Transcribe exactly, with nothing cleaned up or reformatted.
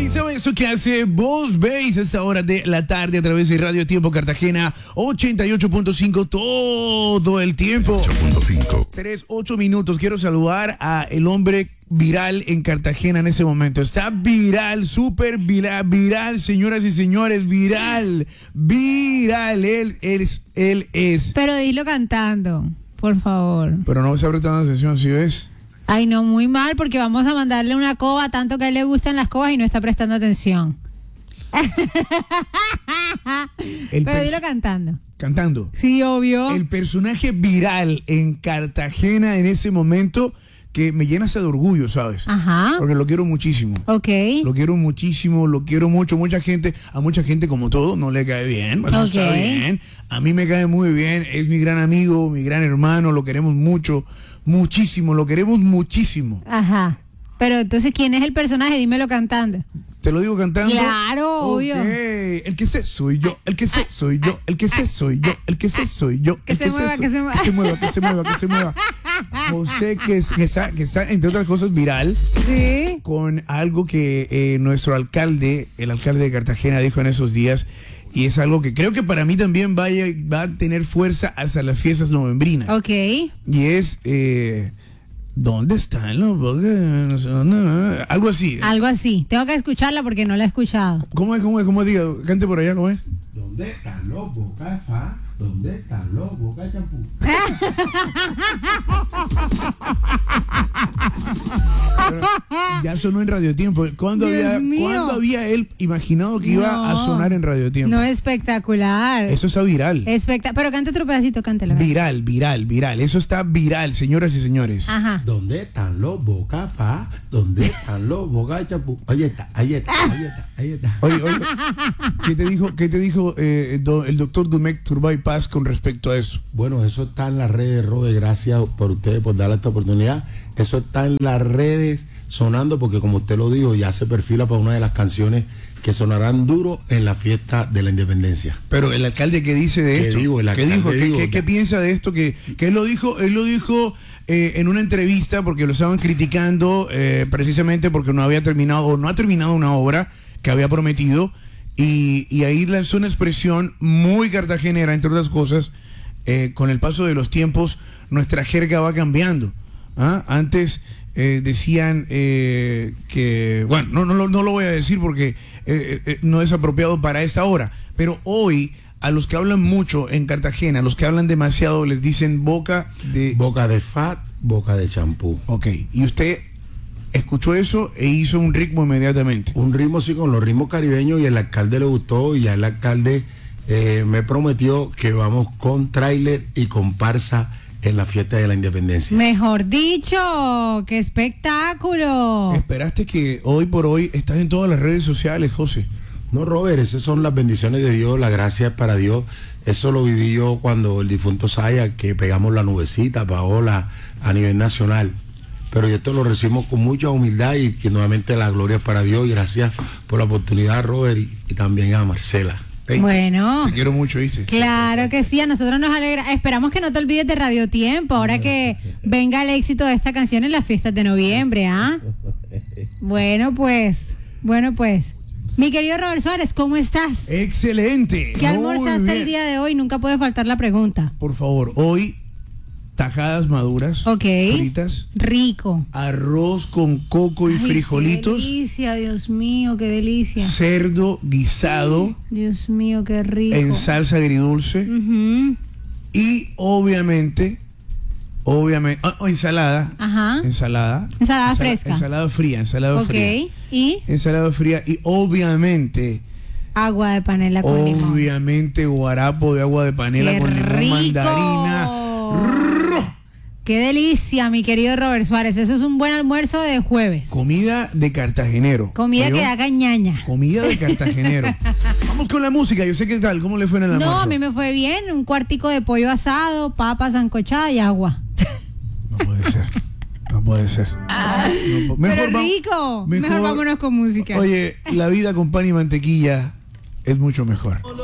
Hey, ¿sabes eso que hace Vos Veis a esta hora de la tarde a través de Radio Tiempo Cartagena ochenta y ocho punto cinco todo el tiempo? ocho punto cinco. Tres, ocho minutos. Quiero saludar a el hombre viral en Cartagena en ese momento. Está viral, súper viral, viral, señoras y señores, viral, viral. Él, él es, él es. Pero dilo cantando, por favor. Pero no está prestando atención, ¿sí ves? Ay, no, muy mal, porque vamos a mandarle una coba, tanto que a él le gustan las cobas y no está prestando atención. El Pero pers- dilo cantando. Cantando. Sí, obvio. El personaje viral en Cartagena en ese momento que me llena hasta de orgullo, ¿sabes? Ajá. Porque lo quiero muchísimo. Ok. Lo quiero muchísimo, lo quiero mucho. Mucha gente, a mucha gente como todo, no le cae bien. Eso Ok. está bien. A mí me cae muy bien. Es mi gran amigo, mi gran hermano. Lo queremos mucho, muchísimo. Lo queremos muchísimo. Ajá. Pero entonces, ¿quién es el personaje? Dímelo cantando. Te lo digo cantando. Claro, obvio. Ok. El que sé soy yo, el que sé soy yo, el que sé soy yo, el que sé soy yo. Que el se mueva, sé que se mueva. Que se mueva, que se mueva, que se mueva. José, que, es- que, está, que está, entre otras cosas, viral Sí. con algo que eh, nuestro alcalde, el alcalde de Cartagena, dijo en esos días. Y es algo que creo que para mí también vaya, va a tener fuerza hasta las fiestas novembrinas. Ok. Y es, eh, ¿dónde están los bocas? Algo así. Algo así. Tengo que escucharla porque no la he escuchado. ¿Cómo es? ¿Cómo es? ¿Cómo es? Diga, cante por allá, ¿cómo es? ¿Dónde están los Boca Fa? ¿Dónde están los Boca Champú? Pero ya sonó en Radio Tiempo. ¿Cuándo Dios había, mío. ¿cuándo había él imaginado que iba No. a sonar en Radio Tiempo? No, espectacular. Eso está viral. Espectac- Pero canta otro pedacito, cántelo. Viral, viral, viral. Eso está viral, señoras y señores. Ajá. ¿Dónde están los Boca Fa? ¿Dónde están los Boca Champú? Ahí está, ahí está, ahí está, ahí está. Oye, oye, ¿qué te dijo, qué te dijo eh, do- el doctor Dumec Turbay Paz con respecto a eso? Bueno, eso está en las redes, Robert. Gracias por ustedes por darle esta oportunidad. Eso está en las redes sonando porque, como usted lo dijo, ya se perfila para una de las canciones que sonarán duro en la fiesta de la independencia. Pero el alcalde, ¿qué dice de ¿Qué esto? digo? El ¿Qué alcalde dijo? ¿Qué, digo, qué- qué ya. piensa de esto? Que, que él lo dijo, él lo dijo eh, en una entrevista porque lo estaban criticando eh, precisamente porque no había terminado o no ha terminado una obra que había prometido y, y ahí lanzó una expresión muy cartagenera, entre otras cosas. Eh, con el paso de los tiempos nuestra jerga va cambiando. ¿Ah? Antes eh, decían eh, que, bueno, no, no, lo- no lo voy a decir porque eh, eh, no es apropiado para esta hora, pero hoy a los que hablan mucho en Cartagena, a los que hablan demasiado les dicen boca de... Boca de Fat, boca de champú. Ok, y usted escuchó eso e hizo un ritmo inmediatamente. Un ritmo sí con los ritmos caribeños y el alcalde le gustó y ya el alcalde eh, me prometió que vamos con tráiler y comparsa en la fiesta de la independencia. Mejor dicho, qué espectáculo. Esperaste que hoy por hoy estás en todas las redes sociales, José. No, Robert, esas son las bendiciones de Dios, la gracia es para Dios. Eso lo viví yo cuando el difunto Saya, que pegamos la nubecita, Paola, a nivel nacional. Pero esto lo recibimos con mucha humildad y que nuevamente la gloria es para Dios. Y gracias por la oportunidad, Robert, y, y también a Marcela. Ey, Bueno. Te quiero mucho, ¿viste? Claro que sí, a nosotros nos alegra. Esperamos que no te olvides de Radio Tiempo, ahora que venga el éxito de esta canción en las fiestas de noviembre, ¿ah? Bueno, pues, bueno, pues. Mi querido Robert Suárez, ¿cómo estás? Excelente. ¿Qué Muy almorzaste bien. el día de hoy? Nunca puede faltar la pregunta. Por favor, hoy tajadas maduras, Ok. fritas, Rico. arroz con coco y Ay, frijolitos, Qué delicia, Dios mío, qué delicia. cerdo guisado Dios mío, qué rico. en salsa agridulce Ujú. y obviamente, obviamente, ah, oh, ensalada, Ajá. ensalada, Ensalada ensala- fresca. ensalada fría, ensalada Ok. fría, Y ensalada fría y obviamente, agua de panela con limón. obviamente guarapo de agua de panela ¡Qué con limón, rico! mandarina. Qué delicia, mi querido Robert Suárez. Eso es un buen almuerzo de jueves. Comida de cartagenero. Comida ¿Oyó? que da cañaña. Comida de cartagenero. Vamos con la música. Yo sé qué tal. ¿Cómo le fue en el almuerzo? No, a mí me fue bien. Un cuartico de pollo asado, papas sancochadas y agua. No puede ser. No puede ser. No po- Pero va- rico. Mejor vámonos con música. Oye, la vida con pan y mantequilla es mucho mejor.